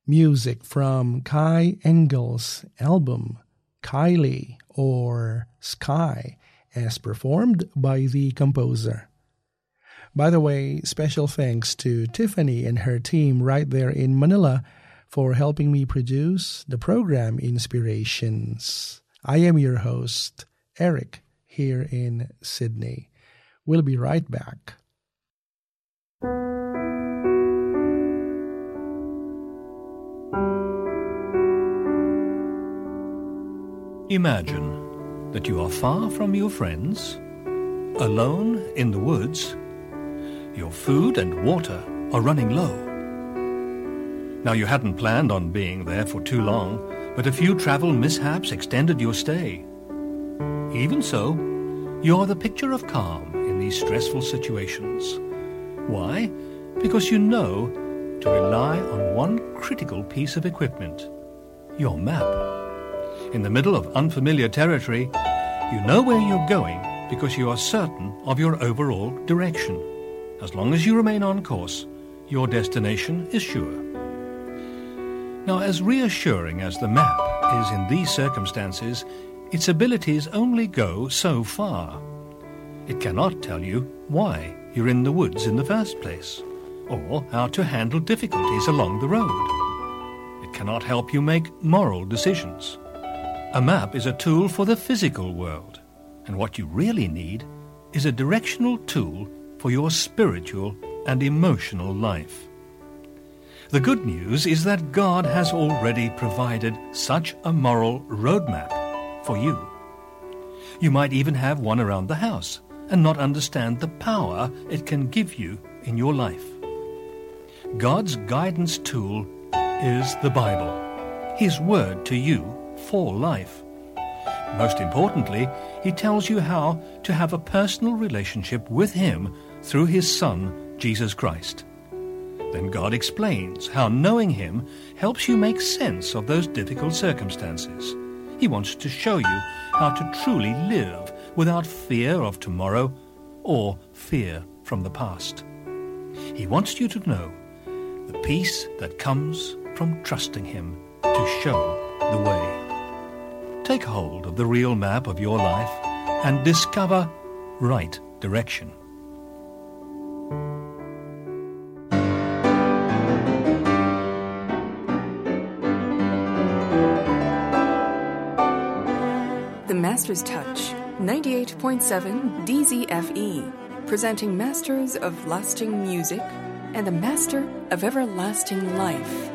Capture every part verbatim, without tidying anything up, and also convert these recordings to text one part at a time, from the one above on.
music from Kai Engel's album Kylie or Sky, as performed by the composer. By the way, special thanks to Tiffany and her team right there in Manila for helping me produce the program Inspirations. I am your host, Eric, here in Sydney. We'll be right back. Imagine that you are far from your friends, alone in the woods. Your food and water are running low. Now, you hadn't planned on being there for too long, but a few travel mishaps extended your stay. Even so, you are the picture of calm in these stressful situations. Why? Because you know to rely on one critical piece of equipment, your map. In the middle of unfamiliar territory, you know where you're going because you are certain of your overall direction. As long as you remain on course, your destination is sure. Now, as reassuring as the map is in these circumstances, its abilities only go so far. It cannot tell you why you're in the woods in the first place, or how to handle difficulties along the road. It cannot help you make moral decisions. A map is a tool for the physical world, and what you really need is a directional tool for your spiritual and emotional life. The good news is that God has already provided such a moral roadmap for you. You might even have one around the house and not understand the power it can give you in your life. God's guidance tool is the Bible, His word to you for life. Most importantly, He tells you how to have a personal relationship with Him through His Son, Jesus Christ. Then God explains how knowing Him helps you make sense of those difficult circumstances. He wants to show you how to truly live without fear of tomorrow or fear from the past. He wants you to know the peace that comes from trusting Him to show the way. Take hold of the real map of your life and discover right direction. The Master's Touch, ninety-eight point seven D Z F E, presenting Masters of Lasting Music and the Master of Everlasting Life.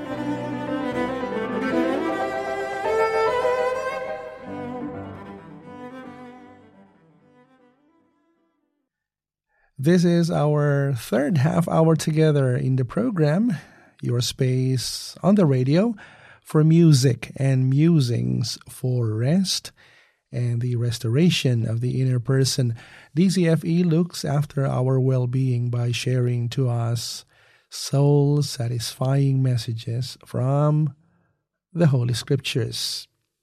This is our third half hour together in the program, your space on the radio for music and musings for rest and the restoration of the inner person. D Z F E looks after our well-being by sharing to us soul-satisfying messages from the Holy Scriptures.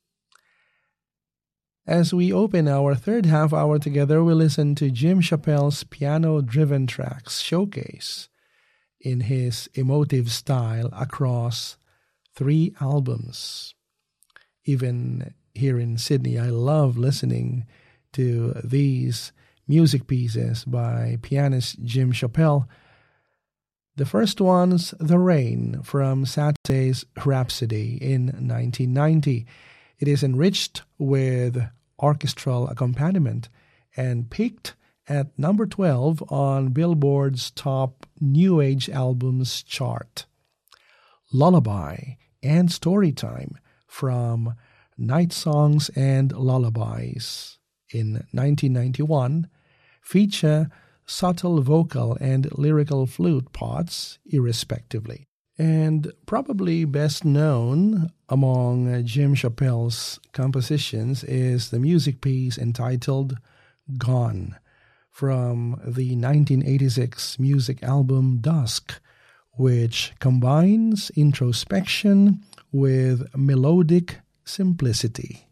As we open our third half hour together, we listen to Jim Chappell's piano-driven tracks showcase in his emotive style across three albums. Even here in Sydney, I love listening to these music pieces by pianist Jim Chappell. The first one's The Rain from Saturday's Rhapsody in nineteen ninety. It is enriched with orchestral accompaniment and peaked at number twelve on Billboard's top New Age albums chart. Lullaby and Storytime from Night Songs and Lullabies in nineteen ninety-one feature subtle vocal and lyrical flute parts, irrespectively. And probably best known among Jim Chappell's compositions is the music piece entitled Gone from the nineteen eighty-six music album Dusk, which combines introspection with melodic simplicity.